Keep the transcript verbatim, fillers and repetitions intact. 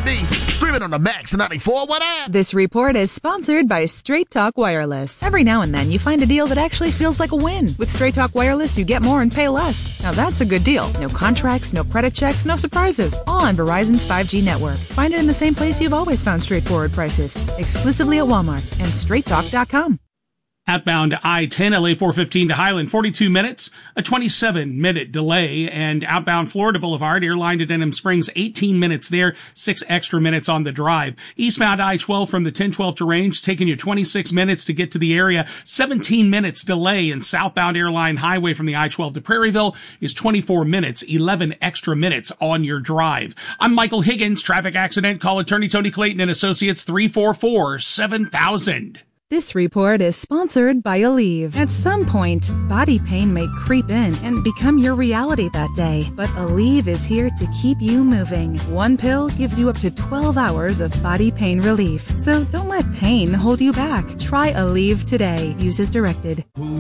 me. Stream it on the Max ninety-four point one app. This report is sponsored by Straight Talk Wireless. Every now and then you find a deal that actually feels like a win. With Straight Talk Wireless, you get more and pay less. Now that's a good deal. No contracts, no credit checks, no surprises. All on Verizon's five G network. Find it in the same place you've always found straightforward prices. Exclusively at Walmart and straight talk dot com. Outbound I ten, L A four fifteen to Highland, forty-two minutes, a twenty-seven minute delay. And outbound Florida Boulevard, airline to Denham Springs, eighteen minutes there, six extra minutes on the drive. Eastbound I twelve from the ten twelve to Range, taking you twenty-six minutes to get to the area, seventeen minutes delay. And southbound Airline Highway from the I twelve to Prairieville is twenty-four minutes, eleven extra minutes on your drive. I'm Michael Higgins, traffic accident. Call attorney Tony Clayton and Associates three four four, seven thousand. This report is sponsored by Aleve. At some point, body pain may creep in and become your reality that day. But Aleve is here to keep you moving. One pill gives you up to twelve hours of body pain relief. So don't let pain hold you back. Try Aleve today. Use as directed.